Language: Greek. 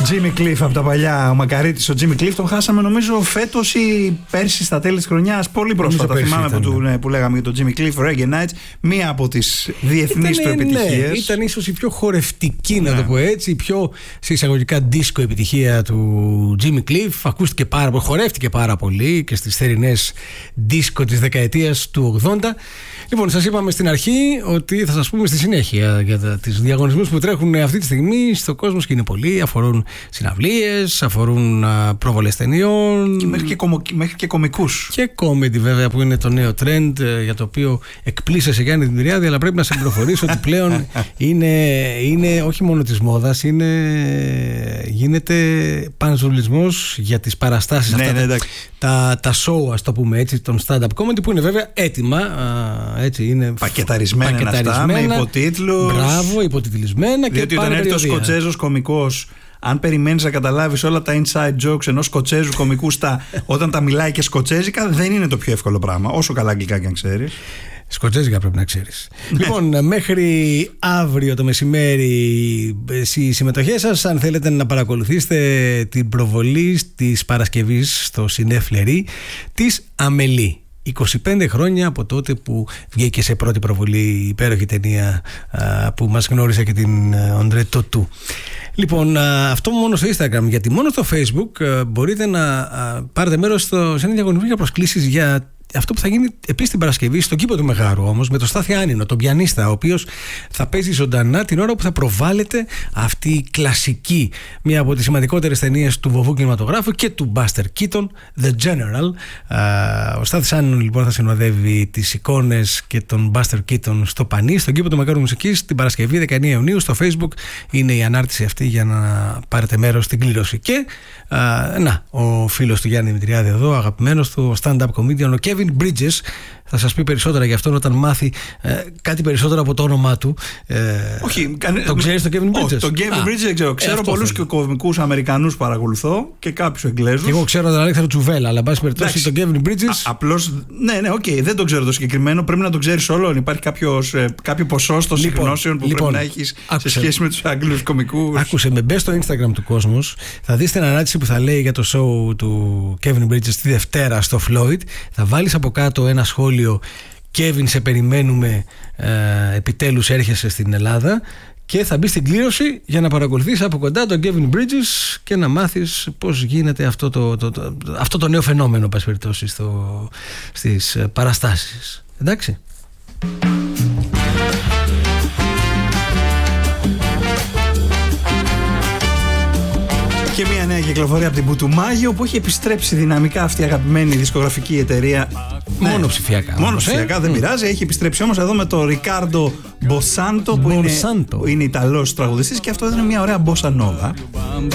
Jimmy Cliff από τα παλιά, ο μακαρίτης ο Jimmy Cliff, τον χάσαμε νομίζω φέτος ή πέρσι στα τέλη της χρονιάς. Πολύ πρόσφατα. Θυμάμαι που λέγαμε για τον Jimmy Cliff, Reggae Nights, μία από τις διεθνείς του επιτυχίες. Ναι, ήταν ίσως η πιο χορευτική, να το πω έτσι, η πιο σε εισαγωγικά δίσκο επιτυχία του Jimmy Cliff. Ακούστηκε πάρα πολύ, χορεύτηκε πάρα πολύ και στις θερινές δίσκο της δεκαετίας του 80. Λοιπόν, σας είπαμε στην αρχή ότι θα σας πούμε στη συνέχεια για τις διαγωνισμούς που τρέχουν αυτή τη στιγμή στον κόσμο και είναι πολλοί. Αφορούν συναυλίες, αφορούν προβολές ταινιών. Και μέχρι και κωμικούς. Και comedy βέβαια που είναι το νέο trend για το οποίο εκπλήσεσαι Γιάννη Δημητριάδη, αλλά πρέπει να σε πληροφορήσω ότι πλέον είναι όχι μόνο της μόδας, γίνεται πανζουλισμός για τις παραστάσεις αυτά. Τα show, ας το πούμε έτσι, των stand-up comedy που είναι βέβαια έτοιμα. Έτσι, είναι πακεταρισμένα αυτά, με υποτίτλους. Μπράβο, υποτιτλισμένα. Διότι όταν έρθει ο Σκοτσέζος κωμικός, αν περιμένεις να καταλάβεις όλα τα inside jokes ενός Σκοτσέζου κωμικού όταν τα μιλάει και σκοτσέζικα, δεν είναι το πιο εύκολο πράγμα, όσο καλά αγγλικά και αν ξέρεις. Σκοτσέζικα πρέπει να ξέρεις. Λοιπόν, μέχρι αύριο το μεσημέρι στις συμμετοχές σας, αν θέλετε να παρακολουθήσετε την προβολή της Παρασκευής στο Σινέφλερι της Αμελή. 25 χρόνια από τότε που βγήκε σε πρώτη προβολή η υπέροχη ταινία που μας γνώρισε και την Οντρέ Τοτού. Λοιπόν, αυτό μόνο στο Instagram, γιατί μόνο στο Facebook μπορείτε να πάρετε μέρος σε ένα διαγωνισμό για προσκλήσεις για αυτό που θα γίνει επίσης την Παρασκευή στον κήπο του Μεγάρου, όμως, με τον Στάθη Άνινο, τον πιανίστα, ο οποίος θα παίζει ζωντανά την ώρα που θα προβάλλεται αυτή η κλασική, μία από τις σημαντικότερες ταινίες του βοβού κινηματογράφου και του Buster Keaton, The General. Ο Στάθης Άνινο λοιπόν θα συνοδεύει τις εικόνες και τον Buster Keaton στο πανί, στον κήπο του Μεγάρου Μουσικής, την Παρασκευή 19 Ιουνίου. Στο Facebook είναι η ανάρτηση αυτή για να πάρετε μέρος στην κλήρωση. Και ο φίλος του Γιάννη Δημητριάδη εδώ, αγαπημένος του stand-up comedian, ο Kevin Bridges, θα σας πει περισσότερα για αυτόν όταν μάθει κάτι περισσότερο από το όνομά του. Όχι, τον ξέρεις τον Kevin Bridges? Όχι, τον Kevin Bridges δεν ξέρω. Ξέρω πολλούς και κωμικούς Αμερικανούς παρακολουθώ και κάποιους Εγγλέζους. Και εγώ ξέρω τον Αλέξανδρο Τσουβέλα, αλλά εν πάση περιπτώσει τον Kevin Bridges. Απλώς, δεν τον ξέρω το συγκεκριμένο. Πρέπει να τον ξέρεις όλο. Υπάρχει κάποιο ποσόστο συγγνώσεων που πρέπει να έχεις σε σχέση με τους Αγγλούς κωμικούς. Άκουσε με, μπες στο Instagram του Κόσμος, θα δεις την ανάρτηση που θα λέει για το show του Kevin Bridges τη Δευτέρα στο Floyd. Θα βάλεις από κάτω ένα σχόλιο: Kevin, σε περιμένουμε, επιτέλους έρχεσαι στην Ελλάδα. Και θα μπει στην κλήρωση για να παρακολουθείς από κοντά τον Kevin Bridges και να μάθεις πώς γίνεται αυτό το νέο φαινόμενο, πας περιπτώσει, στις παραστάσεις. Εντάξει. Και μια νέα κυκλοφορία από την Πουτουμάγιο που έχει επιστρέψει δυναμικά αυτή η αγαπημένη δισκογραφική εταιρεία. Μόνο ψηφιακά. Μόνο ψηφιακά, δεν πειράζει. Έχει επιστρέψει όμως εδώ με τον Ρικάρντο Μποσάντο που είναι Ιταλός τραγουδιστής και αυτό είναι μια ωραία μπόσα νόβα.